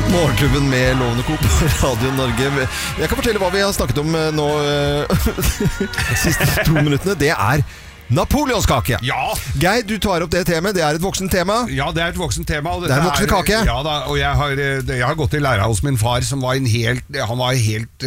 Morgenklubben med Lovende Co på Radio Norge. Jeg kan fortelle hva vi har snakket om nå de siste 2 minuttene. Det er Napoleonskake. Ja. Geir, du tar opp det temaet. Det er et voksen tema. Ja, det er et voksen tema. Og det er en voksen kake. Ja da, og jeg har gått i læra hos min far, som var han var helt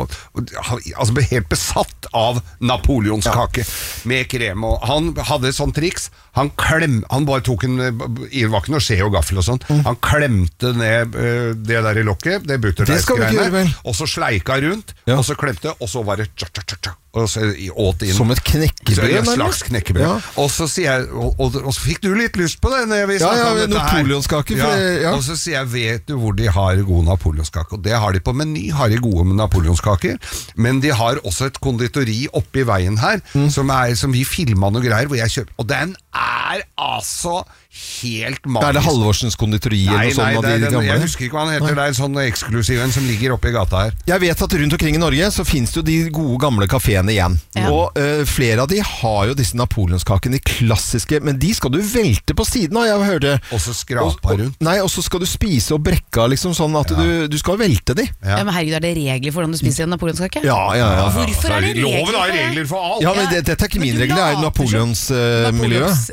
helt besatt av napoleonskake med krem. Og han hadde et sånt triks. Han bare tok det var ikke noe skje og gaffel og sånn. Han klemte ned det der i lokket, det butterdeigsgreiene, og så sleika rundt, og så klemte, og så var det og så åt inn. Som et knekkebrød? En slags knekkebrød. Ja. Og så sier jeg, og så fikk du litt lyst på det når vi snakket om dette her. Napoleonskake. Og så sier jeg, vet du hvor de har god napoleonskake? Og det har de på Meny, har de gode med napoleonskaker. Men de har også et konditori oppe i veien her, som vi filmet noe greier, hvor jeg kjøper. Og den er altså helt magisk. Er det Halvorsens konditori eller noe sånt? Nei, jeg husker ikke hva han heter. Det er en sånn eksklusiv en som ligger oppe i gata her. Jeg vet at rundt omkring i Norge så finnes det jo de gode gamle kaféene igjen. Ja. Og flere av de har jo disse napoleonskakene, de klassiske, men de skal du velte på siden av, jeg hørte. Og så skrapa rundt. Nei, og så skal du spise og brekka liksom sånn at du skal velte de. Ja, men herregud, er det regler for hvordan du spiser en napoleonskake? Ja. Hvorfor er det regler? Loven har regler for alt. Ja, men dette er ikke min regel, det er Napoleons miljøet.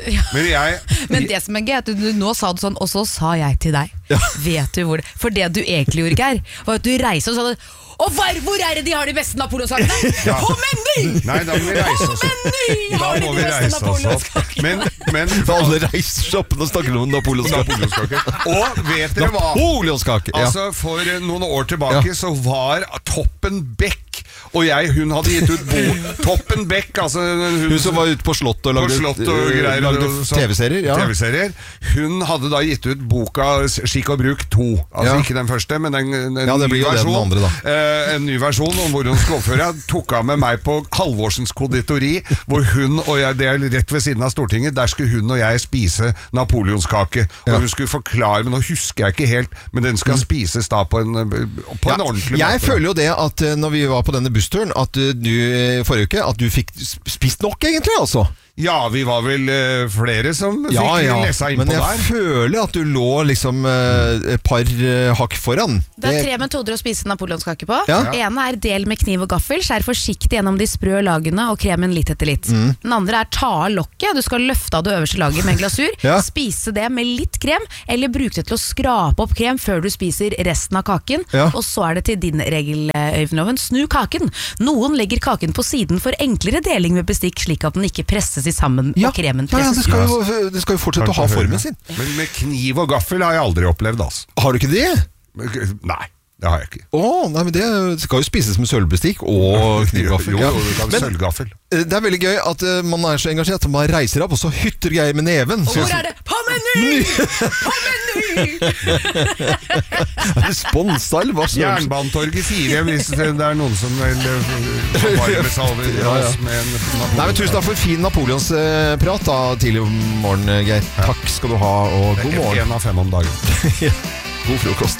Men det som er gøy, at nå sa du sånn, og så sa jeg til deg, vet du hvor det? For det du egentlig gjorde, Geir, var at du reiste og sa det. Og hvor er det de har de beste napoleonskakene? På Meny! Nei, da må vi reise oss opp. Da må vi reise oss opp. Men alle reiser seg opp og snakker om napoleonskake. Og vet dere hva? Napoleonskake! Altså, for noen år tilbake så var Toppen Beck, og hun hadde gitt ut Toppen Beck, altså hun som var ute på slott og lagde TV-serier. Hun hadde da gitt ut boka Skikk og bruk 2. Altså ikke den første, men en ny versjon. En ny versjon om hvor hun skulle oppføre. Tok av med meg på Halvorsens konditori, hvor hun og jeg, det er rett ved siden av Stortinget, der skulle hun og jeg spise napoleonskake. Og hun skulle forklare, men nå husker jeg ikke helt, men den skal spises da på en ordentlig måte. Jeg føler jo det at når vi var på denne bussturen, at du forrige uke, at du fikk spist nok egentlig, altså. Ja, vi var vel flere som fikk lesa inn på der. Men jeg føler at du lå liksom et par hakk foran. Det er 3 metoder å spise napoleonskake på. Ene er del med kniv og gaffel, skjær forsiktig gjennom de sprø lagene og kremen litt etter litt. Den andre er ta av lokket, du skal løfte av det øverste laget med glasur, spise det med litt krem, eller bruke det til å skrape opp krem før du spiser resten av kaken. Og så er det til din regel, Øyvind Loven, snu kaken. Noen legger kaken på siden for enklere deling med bestikk, slik at den ikke presses sammen og kremen presses. Det skal jo fortsette å ha formen sin. Men med kniv og gaffel har jeg aldri opplevd, altså. Har du ikke det? Nei, det har jeg ikke. Nei, men det skal jo spises med sølvbestikk og knivgaffel. Jo, sølvgaffel. Det er veldig gøy at man er så engasjert at man reiser opp, og så hytter Geir med neven. Og hvor er det? På Meny! På Meny! Responsa, eller hva? Jernbanetorget 4, hvis det er noen som varmer seg over oss med en Napoleon. Nei, men tusen takk for fin Napoleons-prat da, tidlig om morgen, Geir. Takk skal du ha, og god morgen. 1 av 5 om dagen. God frokost.